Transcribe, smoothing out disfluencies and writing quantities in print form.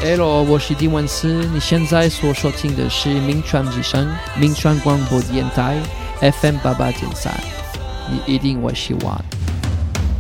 Hello， 我是狄文斯，你现在所收听的是名传之声，名传广播电台 FM 88.3，你一定会喜欢。